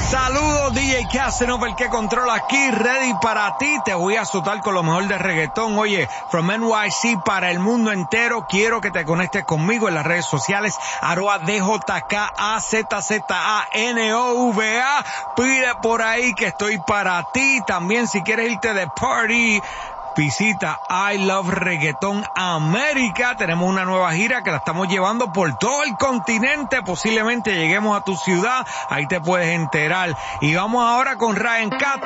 Saludos, DJ Casanova, el que controla aquí, ready para ti. Te voy a azotar con lo mejor de reggaetón. Oye, from NYC para el mundo entero. Quiero que te conectes conmigo en las redes sociales, @DJKAZZANOVA. Pide por ahí que estoy para ti. También si quieres irte de party, visita I Love Reggaeton América. Tenemos una nueva gira que la estamos llevando por todo el continente. Posiblemente lleguemos a tu ciudad. Ahí te puedes enterar. Y vamos ahora con Ryan Castro.